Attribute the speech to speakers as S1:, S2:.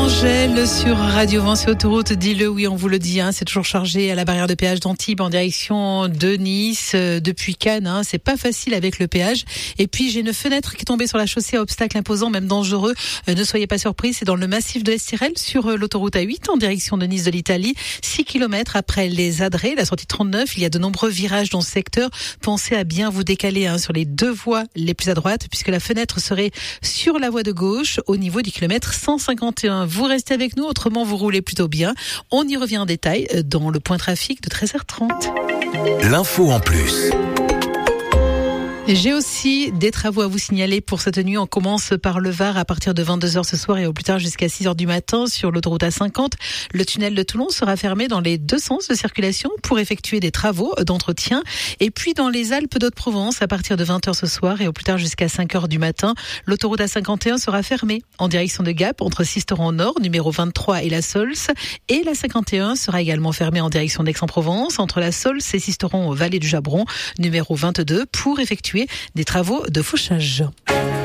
S1: Angèle sur Radio Vent, c'est autoroute, dis-le, oui, on vous le dit, c'est toujours chargé à la barrière de péage d'Antibes en direction de Nice, depuis Cannes, c'est pas facile avec le péage. Et puis, j'ai une fenêtre qui est tombée sur la chaussée à obstacle imposant, même dangereux. Ne soyez pas surpris, c'est dans le massif de l'Estirel, sur l'autoroute A8, en direction de Nice de l'Italie. 6 km après les Adrets, la sortie 39, il y a de nombreux virages dans ce secteur. Pensez à bien vous décaler sur les deux voies les plus à droite, puisque la fenêtre serait sur la voie de gauche, au niveau du kilomètre 151. Vous restez avec nous, autrement vous roulez plutôt bien. On y revient en détail dans le point trafic de 13h30.
S2: L'info en plus.
S1: J'ai aussi des travaux à vous signaler pour cette nuit. On commence par le Var à partir de 22h ce soir et au plus tard jusqu'à 6h du matin sur l'autoroute A50. Le tunnel de Toulon sera fermé dans les deux sens de circulation pour effectuer des travaux d'entretien. Et puis dans les Alpes d'Haute-Provence à partir de 20h ce soir et au plus tard jusqu'à 5h du matin, l'autoroute A51 sera fermée en direction de Gap entre Sisteron-Nord, numéro 23 et la Sols. Et la 51 sera également fermée en direction d'Aix-en-Provence entre la Sols et Sisteron-Vallée du Jabron, numéro 22 pour effectuer des travaux de fauchage.